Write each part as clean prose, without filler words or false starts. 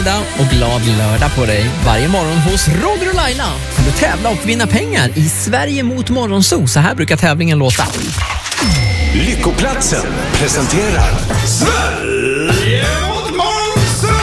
Och glad lördag på dig. Varje morgon hos Roger och Laila kan du tävla och vinna pengar i Sverige mot Morgonzoo. Så här brukar tävlingen låta. Lyckoplatsen presenterar Sverige mot Morgonzoo!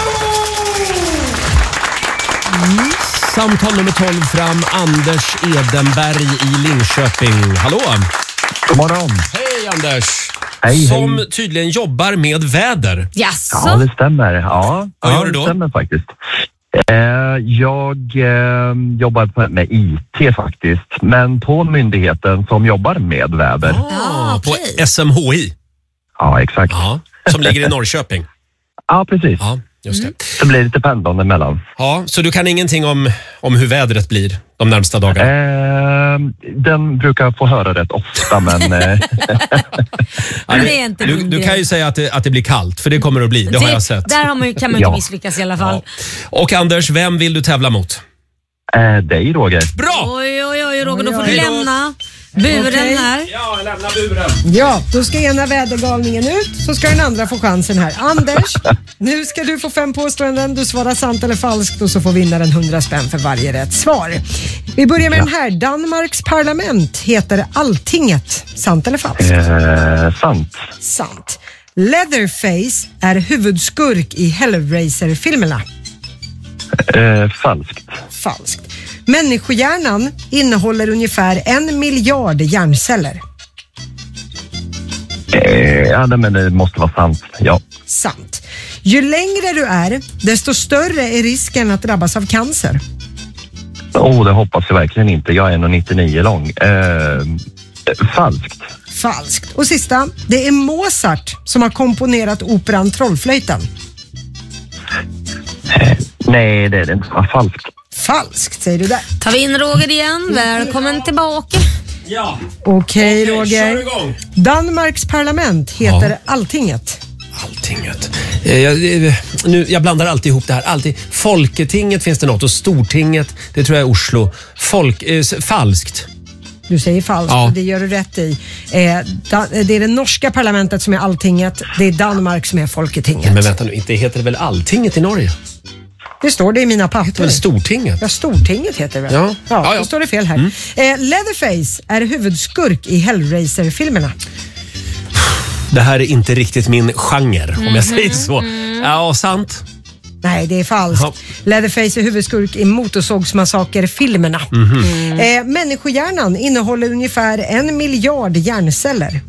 Samtal nummer 12 fram, Anders Edenberg i Linköping. Hallå! God morgon. Hej Anders! Hej, som hej. tydligen jobbar med väder. Jaså? Ja, det stämmer. Ja, Vad gör du då? Det stämmer faktiskt. Jag jobbar med IT faktiskt, men på myndigheten som jobbar med väder. På okej. SMHI. Ja, exakt. Ja, som ligger i Norrköping. Ja, precis. Ja, just det. Det blir lite pendlande emellan. Ja, så du kan ingenting om hur vädret blir de närmsta dagarna? Den brukar få höra rätt ofta, men... Men det är inte din Du grej. kan ju säga att det blir kallt, för det kommer att bli. Det har jag sett. Där kan man ju inte Ja. misslyckas i alla fall. Och Anders, vem vill du tävla mot? dig, Roger. Bra! Oj, Roger, då får du Hej då. lämna buren här. Ja, jag lämnar buren. Ja, då ska ena vädergalningen ut, så ska den andra få chansen här. Anders, nu ska du få 5 påståenden. Du svarar sant eller falskt och så får vinnaren 100 spänn för varje rätt svar. Vi börjar med den här. Danmarks parlament heter Alltinget. Sant eller falskt? Sant. Sant. Leatherface är huvudskurk i Hellraiser-filmerna. Falskt. Falskt. Människohjärnan innehåller ungefär 1 miljard hjärnceller. Ja, men det måste vara sant. Ja. Sant. Ju längre du är, desto större är risken att drabbas av cancer. Det hoppas jag verkligen inte. Jag är 1,99 lång. Falskt. Falskt. Och sista, det är Mozart som har komponerat operan Trollflöjten. Nej, det är det inte. Falskt. Falskt, säger du där. Tar vi in Roger igen. Välkommen tillbaka. Ja, Okej, kör Roger. igång. Danmarks parlament heter Alltinget. Alltinget. Jag blandar alltid ihop det här. Alltid. Folketinget finns det något och Stortinget, det tror jag är Oslo. Falskt. Du säger falskt, Ja. och det gör du rätt i. Det är det norska parlamentet som är Alltinget. Det är Danmark som är Folketinget. Men vänta nu, inte heter det väl Alltinget i Norge? Det står det i mina Det är papper. väl Stortinget? Ja, Stortinget heter det väl? Ja. Då står det fel här. Leatherface är huvudskurk i Hellraiser-filmerna. Det här är inte riktigt min genre, om jag säger så. Ja, sant. Nej, det är falskt. Ja. Leatherface är huvudskurk i Motorsågsmassaker-filmerna. Människohjärnan innehåller ungefär 1 miljard hjärnceller.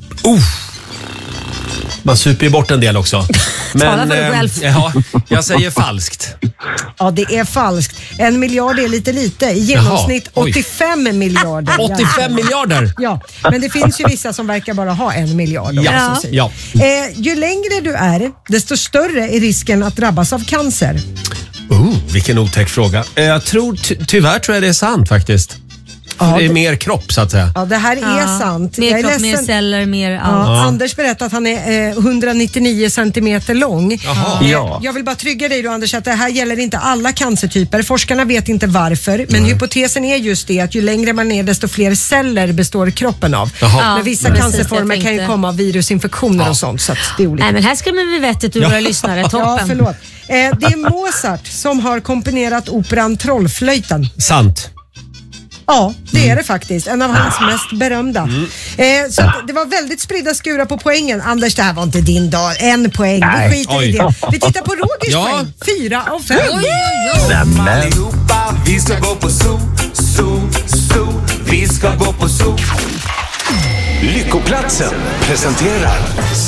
Man super ju bort en del också. Tala för dig själv. Ja, jag säger falskt. Ja, det är falskt. 1 miljard är lite. I genomsnitt Jaha, oj. 85 miljarder. 85 miljarder! Ja, men det finns ju vissa som verkar bara ha 1 miljard. Ja. också, säger. Ja. Ju längre du är, desto större är risken att drabbas av cancer. Vilken otäck fråga. Jag tror, tyvärr tror jag det är sant faktiskt. Ja, det är mer kropp så att säga. Ja, det här är sant. Mer Jag är kropp, mer ledsen. celler, mer Ja, allt. Anders berättade att han är 199 centimeter lång. Jaha. Ja. Jag vill bara trygga dig då, Anders, att det här gäller inte alla cancertyper. Forskarna vet inte varför, men hypotesen är just det att ju längre man är desto fler celler består kroppen av. Jaha. Men vissa precis, cancerformer jag kan ju tänkte. komma av virusinfektioner och sånt, så att det är olika. Nej, men här ska vi vettigt ur våra lyssnare. Ja, Toppen. förlåt. Det är Mozart som har komponerat operan Trollflöjten. Sant. Ja, det är det faktiskt. En av hans mest berömda. Så att det var väldigt spridda skurar på poängen. Anders, det här var inte din dag. 1 poäng. Vi skiter i det. Vi tittar på Rogers poäng. 4 av 5. Nämen. Allihopa, vi ska gå på zoo, zoo, zoo. Vi ska gå på zoo. Lyckoplatsen presenterar